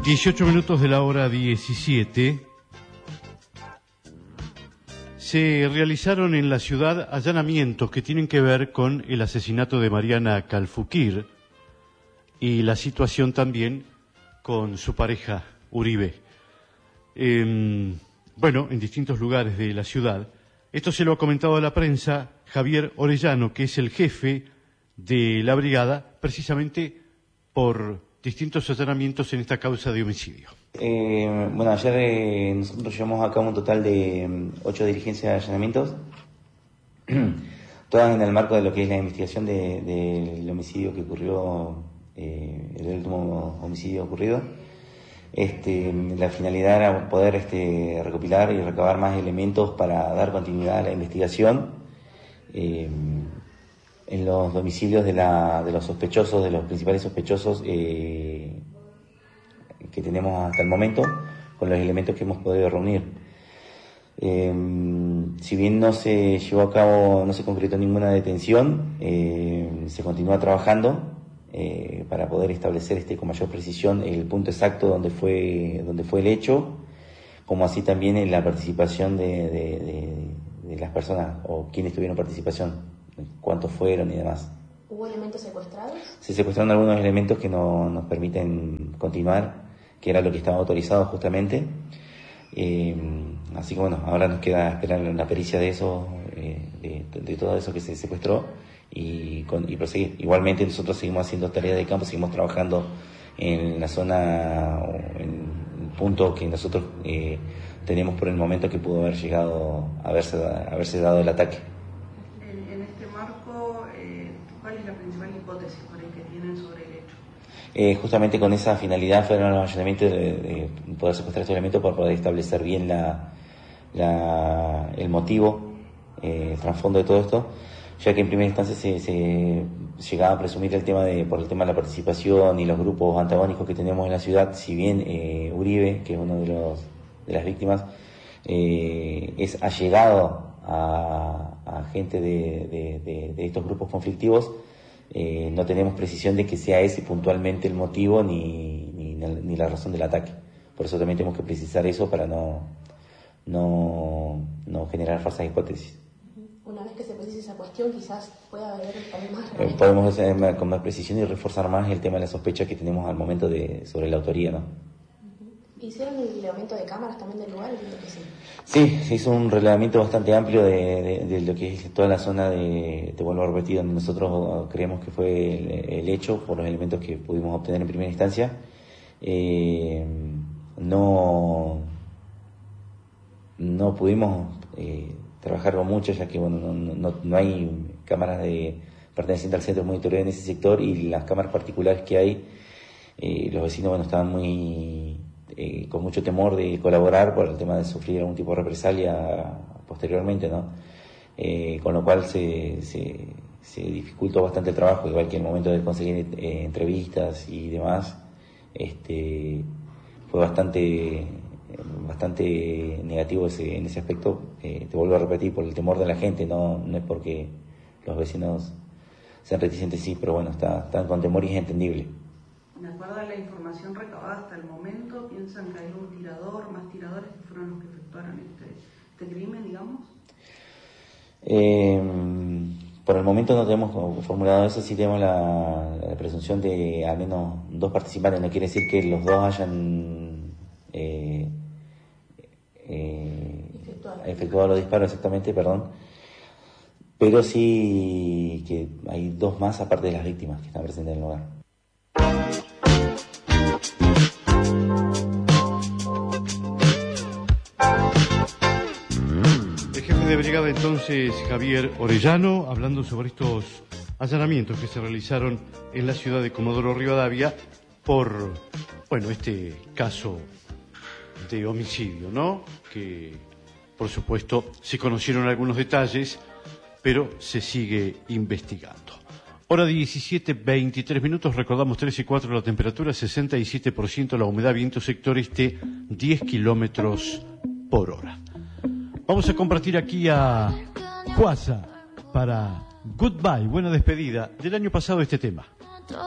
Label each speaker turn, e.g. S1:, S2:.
S1: 18 minutos de la hora 17. Se realizaron en la ciudad allanamientos que tienen que ver con el asesinato de Mariana Calfuquir y la situación también con su pareja Uribe. Bueno, en distintos lugares de la ciudad. Esto se lo ha comentado a la prensa Javier Orellano, que es el jefe de la brigada, precisamente por distintos allanamientos en esta causa de homicidio.
S2: Bueno, ayer nosotros llevamos a cabo un total de 8 diligencias de allanamientos, todas en el marco de lo que es la investigación del homicidio que ocurrió, el último homicidio ocurrido. La finalidad era poder recopilar y recabar más elementos para dar continuidad a la investigación en los domicilios de los sospechosos, de los principales sospechosos que tenemos hasta el momento, con los elementos que hemos podido reunir. Si bien no se llevó a cabo, no se concretó ninguna detención, se continúa trabajando para poder establecer con mayor precisión el punto exacto donde fue el hecho, como así también en la participación de las personas o quienes tuvieron participación, cuántos fueron y demás.
S3: ¿Hubo elementos secuestrados?
S2: Se secuestraron algunos elementos que no nos permiten continuar, que era lo que estaba autorizado justamente. Así que bueno, ahora nos queda esperar la pericia de eso, de todo eso que se secuestró y proseguir. Igualmente nosotros seguimos haciendo tareas de campo, seguimos trabajando en la zona, en el punto que nosotros tenemos por el momento que pudo haber llegado a haberse dado el ataque.
S4: En este marco, ¿cuál es la principal hipótesis por ahí que tienen sobre el hecho?
S2: Justamente con esa finalidad fueron los allanamientos de poder secuestrar estos elementos para poder establecer bien el motivo, el trasfondo de todo esto, ya que en primera instancia se llegaba a presumir por el tema de la participación y los grupos antagónicos que tenemos en la ciudad. Si bien Uribe, que es uno de las víctimas, es allegado a gente de estos grupos conflictivos, no tenemos precisión de que sea ese puntualmente el motivo ni la razón del ataque. Por eso también tenemos que precisar eso para no generar falsas hipótesis.
S3: Una vez que se precise esa cuestión, quizás pueda haber también más
S2: podemos hacer con más precisión y reforzar más el tema de la sospecha que tenemos al momento sobre la autoría, ¿no?
S3: ¿Hicieron el relevamiento de cámaras también del lugar? Entiendo que sí.
S2: Sí, se hizo un relevamiento bastante amplio de lo que es toda la zona te vuelvo a repetir, donde nosotros creemos que fue el hecho, por los elementos que pudimos obtener en primera instancia. No pudimos trabajar con mucho, ya que bueno, no hay cámaras pertenecientes al centro de monitoreo en ese sector, y las cámaras particulares que hay, los vecinos estaban con mucho temor de colaborar por el tema de sufrir algún tipo de represalia posteriormente, ¿no? Con lo cual se dificultó bastante el trabajo, igual que en el momento de conseguir entrevistas y demás, fue bastante negativo en ese aspecto. Te vuelvo a repetir, por el temor de la gente, no es porque los vecinos sean reticentes, sí, pero bueno, están con temor y es entendible.
S4: De acuerdo a la información recabada hasta el momento, ¿piensan que hay un tirador, más tiradores que fueron los que efectuaron este crimen, digamos?
S2: Por el momento no tenemos formulado eso, sí tenemos la presunción de al menos 2 participantes. No quiere decir que los 2 hayan efectuado los disparos exactamente, perdón, pero sí que hay 2 más aparte de las víctimas que están presentes en el lugar.
S1: De brigada entonces Javier Orellano, hablando sobre estos allanamientos que se realizaron en la ciudad de Comodoro Rivadavia por, bueno, este caso de homicidio, ¿no? Que, por supuesto, se conocieron algunos detalles, pero se sigue investigando. Hora 17:23 minutos, recordamos 13:04 la temperatura, 67% la humedad, viento sector este, 10 kilómetros por hora. Vamos a compartir aquí a Cuasa para Goodbye, buena despedida del año pasado este tema.